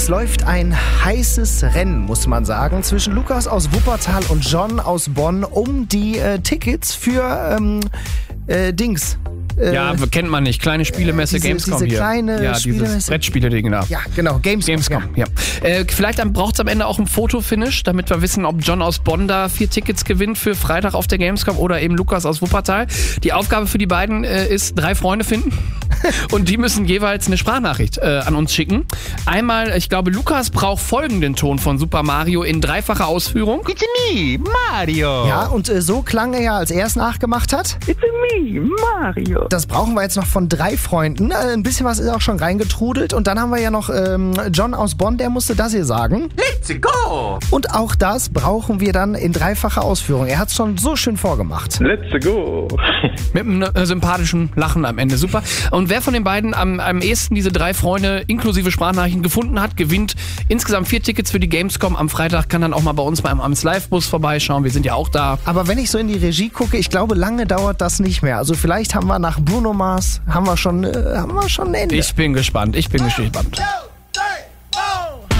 läuft ein heißes Rennen, muss man sagen, zwischen Lukas aus Wuppertal und John aus Bonn um die Tickets für Dings. Ja, kennt man nicht. Kleine Spielemesse, Gamescom diese hier. Kleine ja, Spielemesse. dieses Brettspiele-Ding da. Ja, genau, Gamescom. Ja. Vielleicht braucht es am Ende auch ein Fotofinish, damit wir wissen, ob John aus Bonn da 4 Tickets gewinnt für Freitag auf der Gamescom oder eben Lukas aus Wuppertal. Die Aufgabe für die beiden ist, 3 Freunde finden und die müssen jeweils eine Sprachnachricht an uns schicken. Einmal, ich glaube, Lukas braucht folgenden Ton von Super Mario in 3-facher Ausführung. It's me, Mario. Ja, und so klang er ja, als er es nachgemacht hat. It's me, Mario. Das brauchen wir jetzt noch von 3 Freunden. Ein bisschen was ist auch schon reingetrudelt. Und dann haben wir ja noch John aus Bonn, der musste das hier sagen. Let's go. Und auch das brauchen wir dann in 3-facher Ausführung. Er hat es schon so schön vorgemacht. Let's go. Mit einem sympathischen Lachen am Ende. Super. Und wer von den beiden am ehesten diese 3 Freunde inklusive Sprachnachrichten gefunden hat, gewinnt insgesamt 4 Tickets für die Gamescom. Am Freitag kann dann auch mal bei uns beim Ams Live-Bus vorbeischauen. Wir sind ja auch da. Aber wenn ich so in die Regie gucke, ich glaube, lange dauert das nicht mehr. Also vielleicht haben wir nach Bruno Mars, haben wir schon ein Ende. Ich bin gespannt.